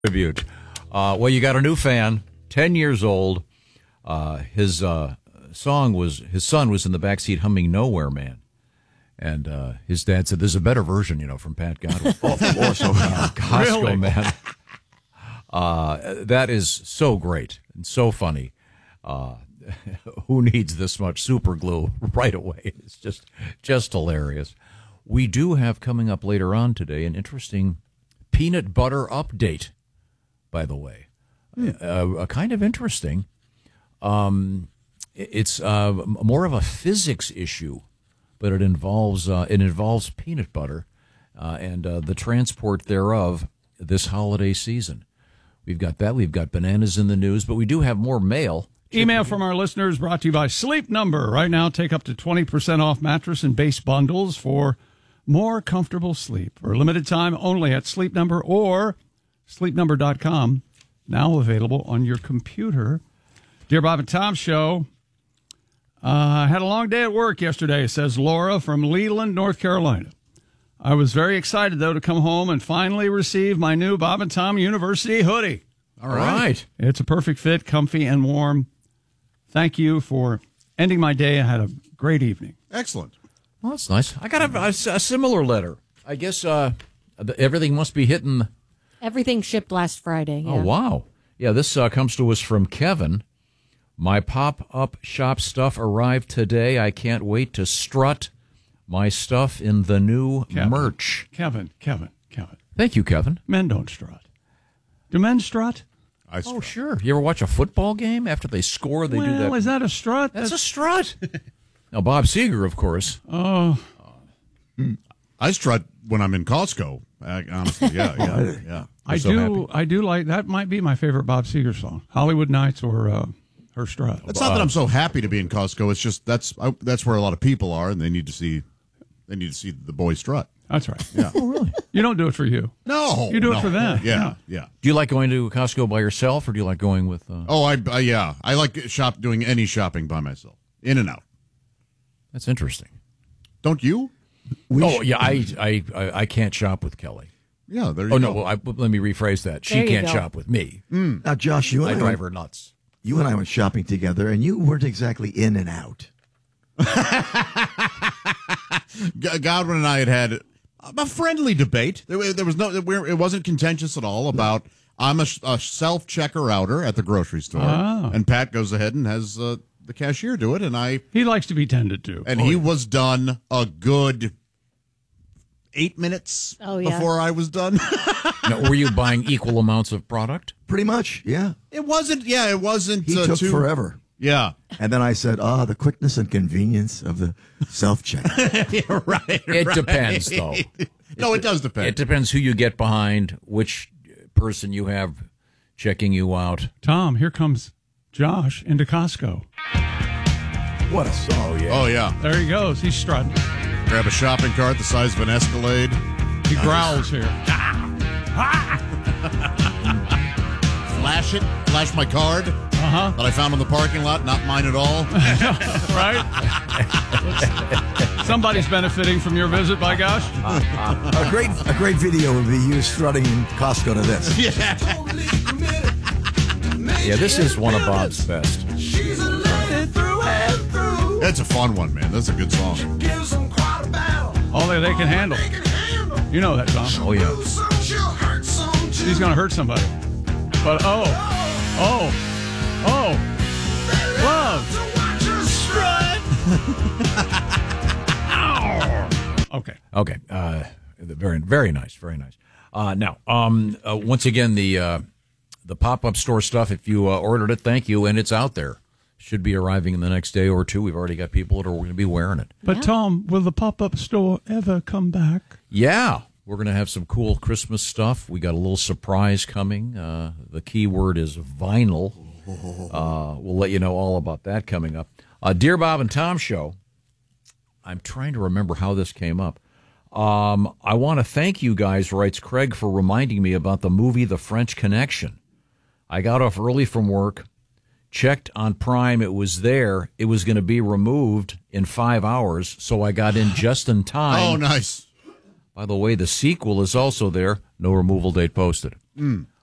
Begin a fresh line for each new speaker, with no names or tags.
Tribute. Well, you got a new fan, 10 years old. His son was in the backseat humming "Nowhere Man," and his dad said, "There's a better version, from Pat Godwin." Oh, of course, Costco really? Man. That is so great and so funny. Who needs this much super glue right away? It's just hilarious. We do have coming up later on today an interesting peanut butter update. By the way, kind of interesting. It's more of a physics issue, but it involves peanut butter and the transport thereof this holiday season. We've got that. We've got bananas in the news, but we do have more mail.
Email from our listeners brought to you by Sleep Number. Right now, take up to 20% off mattress and base bundles for more comfortable sleep. For a limited time only at Sleep Number or sleepnumber.com, now available on your computer. Dear Bob and Tom Show, I had a long day at work yesterday, says Laura from Leland, North Carolina. I was very excited, though, to come home and finally receive my new Bob and Tom University hoodie.
All right.
It's a perfect fit, comfy and warm. Thank you for ending my day. I had a great evening.
Excellent.
Well, that's nice. I got a similar letter. I guess everything must be hitting...
Everything shipped last Friday. Yeah.
Oh, wow. Yeah, this comes to us from Kevin. My pop-up shop stuff arrived today. I can't wait to strut my stuff in the new merch.
Kevin.
Thank you, Kevin.
Men don't strut. Do men strut?
I strut.
Oh, sure. You ever watch a football game? After they score, they do that.
Well, is that a strut?
That's a strut. Now, Bob Seger, of course.
Oh.
I strut when I'm in Costco. Honestly, yeah.
I do like, that might be my favorite Bob Seger song, Hollywood Nights or Her Strut.
It's not that I'm so happy to be in Costco. It's just that's where a lot of people are, and they need to see the boy strut.
That's right.
Yeah.
Oh, really?
You don't do it for you.
No.
You do it for them.
Yeah.
Do you like going to Costco by yourself, or do you like going with...
I like doing any shopping by myself. In and out.
That's interesting.
Don't you?
I can't shop with Kelly.
Yeah, there you go.
No, well, let me rephrase that. She can't shop with me.
Now, Josh, I
drive her nuts.
You and I went shopping together, and you weren't exactly in and out.
Godwin and I had a friendly debate. There was it wasn't contentious at all about. I'm a self-checker outer at the grocery store, and Pat goes ahead and has the cashier do it, and
he likes to be tended to,
and he was done a good 8 minutes before I was done.
Now, were you buying equal amounts of product?
Pretty much, yeah.
It wasn't. Yeah, it wasn't.
He took forever.
Yeah.
And then I said, the quickness and convenience of the self-check.
Yeah, right.
It depends, though.
No, it does depend.
It depends who you get behind, which person you have checking you out.
Tom, here comes Josh into Costco.
What a song.
Oh, yeah.
There he goes. He's strutting.
Grab a shopping cart the size of an Escalade.
He growls here.
Flash my card that I found in the parking lot, not mine at all.
Right? Somebody's benefiting from your visit, by gosh.
A great video would be you strutting in Costco to this.
Yeah, this is one of Bob's best.
It's a fun one, man. That's a good song.
All they can handle. You know that song.
Oh, yeah.
She's going to hurt somebody. But, love. Strut.
Okay. Very, very nice. Very nice. Now, once again, the pop-up store stuff, if you ordered it, thank you, and it's out there. Should be arriving in the next day or two. We've already got people that are going to be wearing it.
But, Tom, will the pop-up store ever come back?
Yeah. We're going to have some cool Christmas stuff. We got a little surprise coming. The key word is vinyl. We'll let you know all about that coming up. Dear Bob and Tom Show, I'm trying to remember how this came up. I want to thank you guys, writes Craig, for reminding me about the movie The French Connection. I got off early from work, checked on Prime, it was there. It was going to be removed in 5 hours, so I got in just in time.
Oh, nice.
By the way, the sequel is also there. No removal date posted.